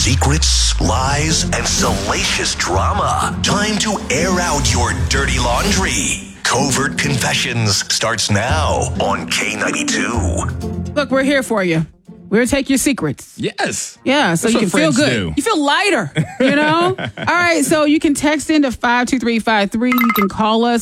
secrets, lies, and salacious drama. Time to air out your dirty laundry. Covert Confessions starts now on K92. Look, we're here for you. We'll take your secrets. Yes. Yeah, so you can feel good. Do. You feel lighter, you know? All right, so you can text into 52353. You can call us,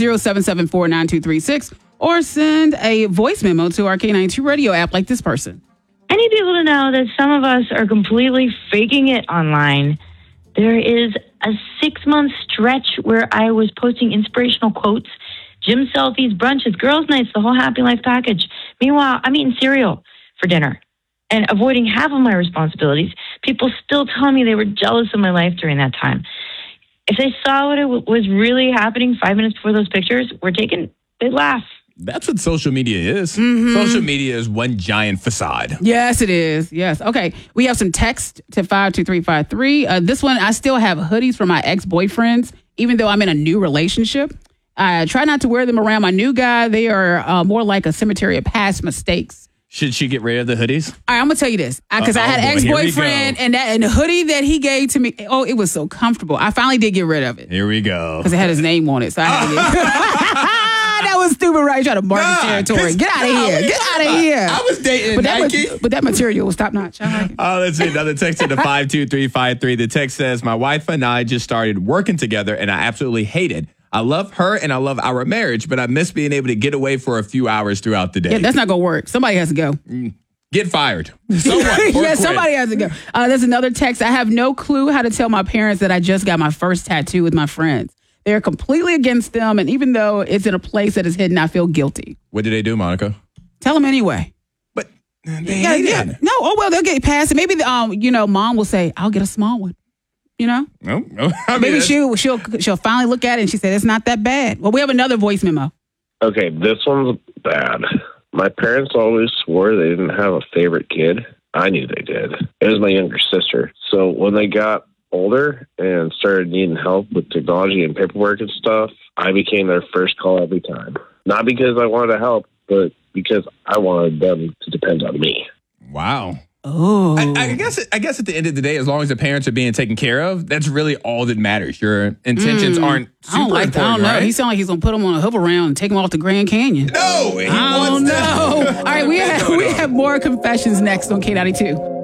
540-774-9236, or send a voice memo to our K92 radio app like this person. I need people to know that some of us are completely faking it online. There is a 6-month stretch where I was posting inspirational quotes, gym selfies, brunches, girls' nights, the whole happy life package. Meanwhile, I'm eating cereal for dinner and avoiding half of my responsibilities. People still tell me they were jealous of my life during that time. If they saw what was really happening 5 minutes before those pictures were taken, they'd laugh. That's what social media is. Mm-hmm. Social media is one giant facade. Yes, it is. Yes. Okay. We have some text to 52353. This one, I still have hoodies from my ex-boyfriends, even though I'm in a new relationship. I try not to wear them around my new guy. They are more like a cemetery of past mistakes. Should she get rid of the hoodies? All right, I'm going to tell you this. Because I had an ex-boyfriend and the hoodie that he gave to me, it was so comfortable. I finally did get rid of it. Here we go. Because it had his name on it. So I had to get That was stupid, right? You try to market territory. Get out of here. Get out of here. I was dating Nike. But that material was top notch. Let's see. Another text to 52353. The text says, my wife and I just started working together and I absolutely hate it. I love her and I love our marriage, but I miss being able to get away for a few hours throughout the day. Yeah, that's not going to work. Somebody has to go. Get fired. Somebody has to go. There's another text. I have no clue how to tell my parents that I just got my first tattoo with my friends. They're completely against them, and even though it's in a place that is hidden, I feel guilty. What did they do, Monica? Tell them anyway. But they hate it. No, they'll get past it. Maybe mom will say, "I'll get a small one." You know? No. Maybe she'll finally look at it and she said, "It's not that bad." Well, we have another voice memo. Okay, this one's bad. My parents always swore they didn't have a favorite kid. I knew they did. It was my younger sister. So when they got older and started needing help with technology and paperwork and stuff, I became their first call every time. Not because I wanted to help, but because I wanted them to depend on me. Wow. Oh, I guess at the end of the day, as long as the parents are being taken care of, that's really all that matters. Your intentions aren't super important, I don't know. right? He sounds like he's gonna put him on a hover round and take him off the Grand Canyon. No, I don't know. All right, we have more confessions next on K92.